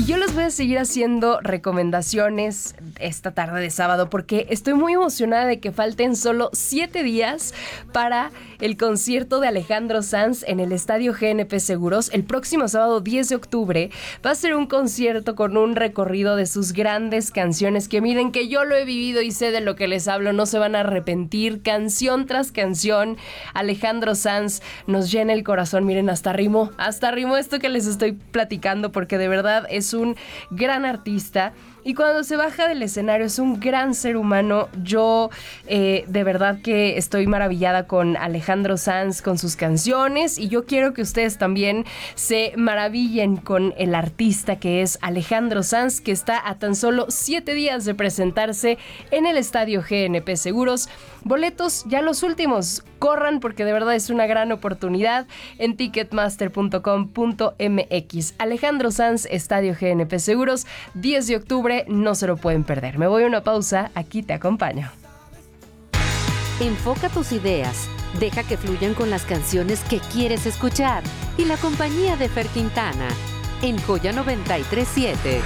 yo les voy a seguir haciendo recomendaciones esta tarde de sábado porque estoy muy emocionada de que falten solo 7 días para el concierto de Alejandro Sanz en el Estadio GNP Seguros. El próximo sábado 10 de octubre va a ser un concierto con un recorrido de sus grandes canciones que miren que yo lo he vivido y sé de lo que les hablo, no se van a arrepentir. Canción tras canción, Alejandro Sanz nos llena el corazón. Miren, hasta rimó esto que les estoy platicando porque de verdad es un gran artista. Y cuando se baja del escenario es un gran ser humano. Yo de verdad que estoy maravillada con Alejandro Sanz, con sus canciones, y yo quiero que ustedes también se maravillen con el artista que es Alejandro Sanz, que está a tan solo 7 días de presentarse en el Estadio GNP Seguros. Boletos ya los últimos, corran porque de verdad es una gran oportunidad en ticketmaster.com.mx. Alejandro Sanz, Estadio GNP Seguros, 10 de octubre, no se lo pueden perder. Me voy a una pausa, aquí te acompaño. Enfoca tus ideas, deja que fluyan con las canciones que quieres escuchar y la compañía de Fer Quintana en Joya 93.7.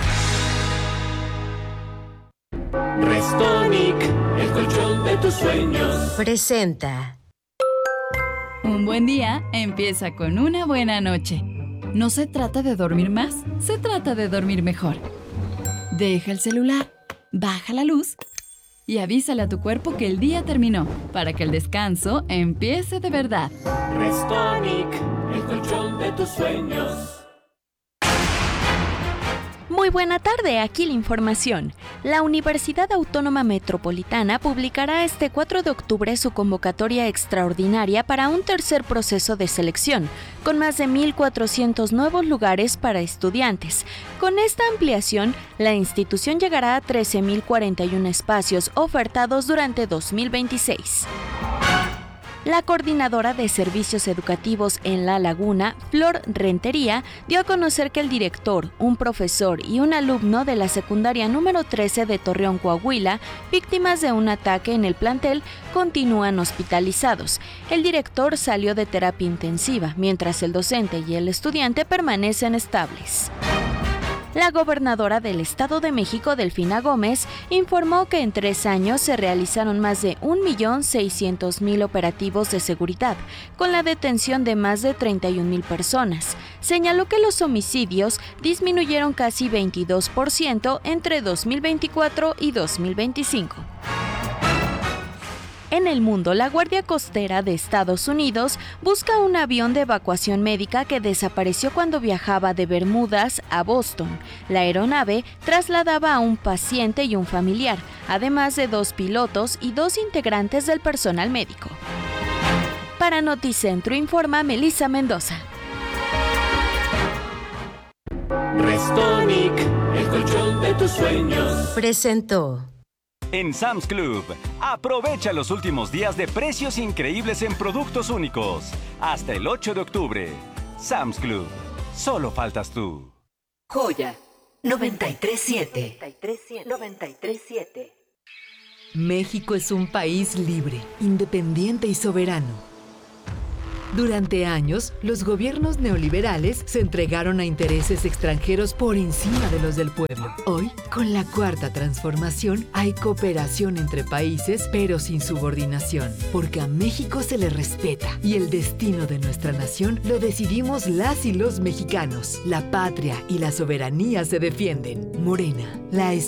Restonic, el colchón de tus sueños, presenta. Un buen día empieza con una buena noche. No se trata de dormir más, se trata de dormir mejor. Deja el celular, baja la luz y avísale a tu cuerpo que el día terminó para que el descanso empiece de verdad. Restonic, el colchón de tus sueños. Muy buena tarde, aquí la información. La Universidad Autónoma Metropolitana publicará este 4 de octubre su convocatoria extraordinaria para un tercer proceso de selección, con más de 1,400 nuevos lugares para estudiantes. Con esta ampliación, la institución llegará a 13,041 espacios ofertados durante 2026. La coordinadora de servicios educativos en La Laguna, Flor Rentería, dio a conocer que el director, un profesor y un alumno de la secundaria número 13 de Torreón, Coahuila, víctimas de un ataque en el plantel, continúan hospitalizados. El director salió de terapia intensiva, mientras el docente y el estudiante permanecen estables. La gobernadora del Estado de México, Delfina Gómez, informó que en 3 años se realizaron más de 1,600,000 operativos de seguridad, con la detención de más de 31,000 personas. Señaló que los homicidios disminuyeron casi 22% entre 2024 y 2025. En el mundo, la Guardia Costera de Estados Unidos busca un avión de evacuación médica que desapareció cuando viajaba de Bermudas a Boston. La aeronave trasladaba a un paciente y un familiar, además de 2 pilotos y 2 integrantes del personal médico. Para Noticentro informa Melissa Mendoza. Restonic, el colchón de tus sueños, presentó. En Sam's Club, aprovecha los últimos días de precios increíbles en productos únicos. Hasta el 8 de octubre. Sam's Club. Solo faltas tú. Joya 93.7. 93.7. México es un país libre, independiente y soberano. Durante años, los gobiernos neoliberales se entregaron a intereses extranjeros por encima de los del pueblo. Hoy, con la Cuarta Transformación, hay cooperación entre países, pero sin subordinación, porque a México se le respeta y el destino de nuestra nación lo decidimos las y los mexicanos. La patria y la soberanía se defienden. Morena, la